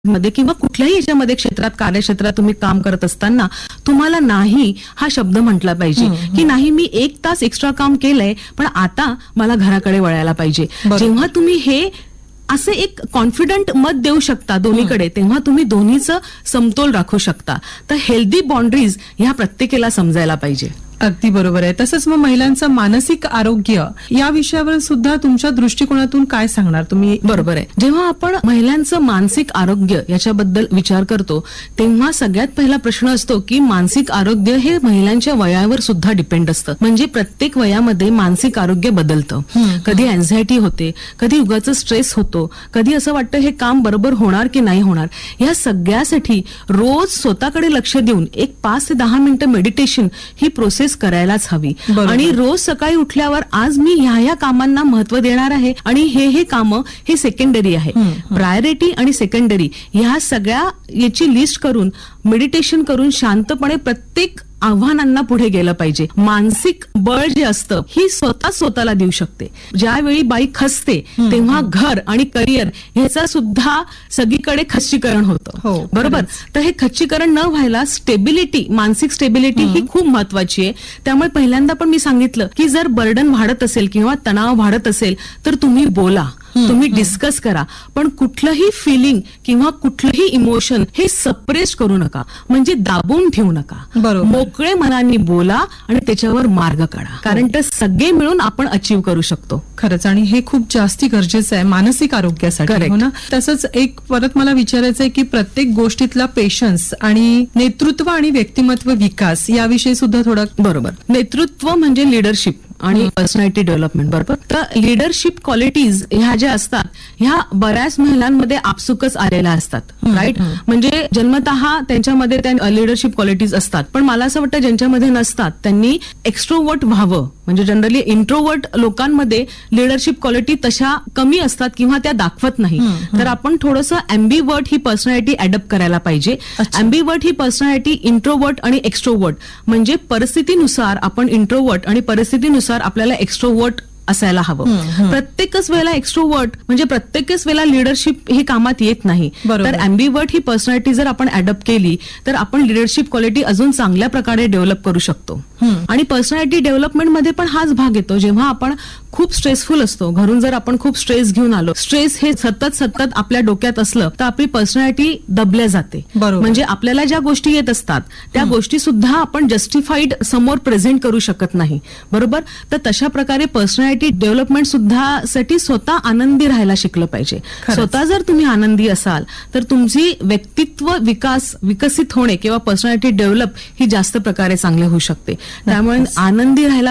मध्ये किंवा कुठल्याही याच्यामध्ये क्षेत्रात कार्यक्षेत्रात तुम्ही काम करत असताना तुम्हाला नाही हा शब्द म्हटला पाहिजे की नाही मी 1 तास एक्स्ट्रा काम केलंय पण आता मला घराकडे वळायला पाहिजे. जेव्हा तुम्ही हे असे एक कॉन्फिडंट मत देऊ शकता दोन्हीकडे तेव्हा तुम्ही दोन्हीचं समतोल राखू शकता. तर हेल्दी बाउंड्रीज ह्या प्रत्येकाला समजायला पाहिजे. अगदी बरोबर आहे. तसंच मग माहिलांचं मानसिक आरोग्य या विषयावर सुद्धा तुमच्या दृष्टिकोनातून काय सांगणार तुम्ही? बरोबर आहे. जेव्हा आपण महिलांचं मानसिक आरोग्य याच्याबद्दल विचार करतो तेव्हा सगळ्यात पहिला प्रश्न असतो की मानसिक आरोग्य हे महिलांच्या वयावर सुद्धा डिपेंड असतं. म्हणजे प्रत्येक वयामध्ये मानसिक आरोग्य बदलतं. कधी अँझायटी होते, कधी उगाचं स्ट्रेस होतो, कधी असं वाटतं हे काम बरोबर होणार की नाही होणार. या सगळ्यासाठी रोज स्वतःकडे लक्ष देऊन एक 5 ते 10 मिनिटं मेडिटेशन ही प्रोसेस करायलाच हवी. आणि रोज सकाळी उठल्यावर आज मी ह्या कामांना महत्व देणार आहे आणि हे कामं हे सेकंडरी आहे. प्रायोरिटी आणि सेकंडरी ह्या सगळ्या याची लिस्ट करून मेडिटेशन करून शांतपणे प्रत्येक आव्हानांना पुढे गेलं पाहिजे. मानसिक बळ जे असतं ही स्वतःला देऊ शकते. ज्यावेळी बाई खचते तेव्हा घर आणि करिअर ह्याचा सुद्धा सगळीकडे खच्चीकरण होतं. बरोबर. तर हे खच्चीकरण न व्हायला स्टेबिलिटी, मानसिक स्टेबिलिटी ही खूप महत्वाची आहे. त्यामुळे पहिल्यांदा पण मी सांगितलं की जर बर्डन वाढत असेल किंवा तणाव वाढत असेल तर तुम्ही बोला, तुम्ही डिस्कस करा, पण कुठलंही फिलिंग किंवा कुठलंही इमोशन हे सप्रेस करू नका, म्हणजे दाबून ठेवू नका. मोकळे मनाने बोला आणि त्याच्यावर मार्ग काढा. कारण ते सगळे मिळून आपण अचीव्ह करू शकतो. खरंच. आणि हे खूप जास्ती गरजेचं आहे मानसिक आरोग्यासाठी. हो ना. तसंच एक परत मला विचारायचं आहे की प्रत्येक गोष्टीतला पेशन्स आणि नेतृत्व आणि व्यक्तिमत्व विकास याविषयी सुद्धा थोडं. बरोबर. नेतृत्व म्हणजे लिडरशिप आणि पर्सनॅलिटी डेव्हलपमेंट. बरोबर. तर लिडरशिप क्वालिटीज ह्या ज्या असतात ह्या बऱ्याच महिलांमध्ये आपसुकच आलेल्या असतात. राईट. म्हणजे जन्मतः त्यांच्यामध्ये त्या लिडरशिप क्वालिटीज असतात. पण मला असं वाटतं ज्यांच्यामध्ये नसतात त्यांनी एक्स्ट्रोवर्ट व्हावं. म्हणजे जनरली इंट्रोवर्ट लोकांमध्ये लिडरशिप क्वालिटी तशा कमी असतात किंवा त्या दाखवत नाही. तर आपण थोडंसं अँबिवर्ट ही पर्सनॅलिटी अडॉप्ट करायला पाहिजे. अँबिवर्ट ही पर्सनॅलिटी इंट्रोवर्ट आणि एक्स्ट्रोवर्ट म्हणजे परिस्थितीनुसार आपण इंट्रोवर्ट आणि परिस्थितीनुसार आपल्याला एक्स्ट्रोवर्ट असायला हवं. प्रत्येकच वेळेला एक्स्ट्रोवर्ट म्हणजे प्रत्येकच वेळेला लिडरशिप ही कामात येत नाही. तर अँबिवर्ट ही पर्सनॅलिटी जर आपण अडॉप्ट केली तर आपण लिडरशिप क्वालिटी अजून चांगल्या प्रकारे डेव्हलप करू शकतो. आणि पर्सनॅलिटी डेव्हलपमेंटमध्ये पण हाच भाग येतो. जेव्हा आपण खूप स्ट्रेसफुल असतो, घरून जर आपण खूप स्ट्रेस घेऊन आलो, स्ट्रेस हे सतत आपल्या डोक्यात असलं तर आपली पर्सनॅलिटी दबल्या जाते. म्हणजे आपल्याला ज्या गोष्टी येत असतात त्या गोष्टी सुद्धा आपण जस्टिफाईड समोर प्रेझेंट करू शकत नाही. बरोबर. तर तशा प्रकारे पर्सनॅलिटी डेव्हलपमेंट सुद्धा साठी स्वतः आनंदी राहायला शिकलं पाहिजे. स्वतः जर तुम्ही आनंदी असाल तर तुमची व्यक्तित्व विकसित होणे किंवा पर्सनॅलिटी डेव्हलप ही जास्त प्रकारे चांगली होऊ शकते. त्यामुळे आनंदी राहायला